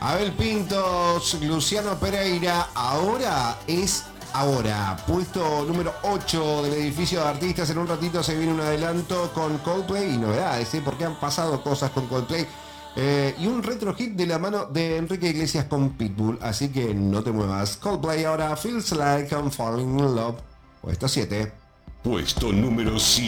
Abel Pintos, Luciano Pereira, ahora es ahora. Puesto número 8 del edificio de artistas. En un ratito se viene un adelanto con Coldplay y novedades, porque han pasado cosas con Coldplay. Y un retro hit de la mano de Enrique Iglesias con Pitbull. Así que no te muevas. Coldplay ahora, Feels Like I'm Falling in Love. Puesto 7. Puesto número 7.